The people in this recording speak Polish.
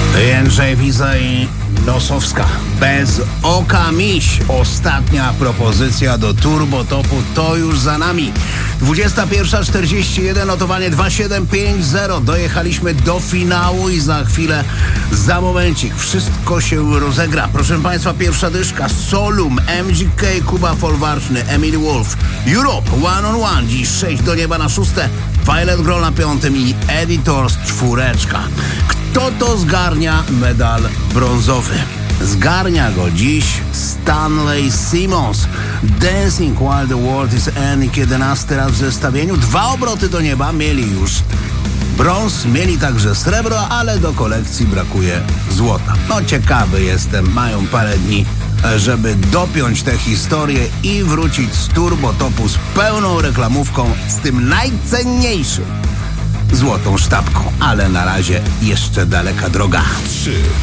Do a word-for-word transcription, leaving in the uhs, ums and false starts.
Jędrzej Wiza i Nosowska. Bez oka miś. Ostatnia propozycja do turbotopu to już za nami. dwudziesta pierwsza czterdzieści jeden, notowanie dwa siedem pięć zero. Dojechaliśmy do finału i za chwilę, za momencik wszystko się rozegra. Proszę Państwa, pierwsza dyszka. Solum, M G K, Kuba Folwarczny, Emily Wolf, Europe, One on One. Dziś sześć do nieba na szóste. Violet Grohl na piątym i Editors czwóreczka. Kto to zgarnia medal brązowy? Zgarnia go dziś Stanley Simons. Dancing While the World is Ending, jedenasty raz w zestawieniu. Dwa obroty do nieba, mieli już brąz, mieli także srebro, ale do kolekcji brakuje złota. No ciekawy jestem, mają parę dni, żeby dopiąć tę historię i wrócić z turbotopu z pełną reklamówką, z tym najcenniejszym, złotą sztabką. Ale na razie jeszcze daleka droga. trzy